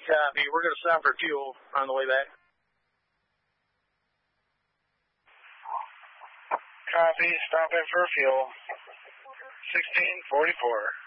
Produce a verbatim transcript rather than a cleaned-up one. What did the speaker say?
Copy. We're going to stop for fuel on the way back. Copy. Stop in for fuel. sixteen forty-four.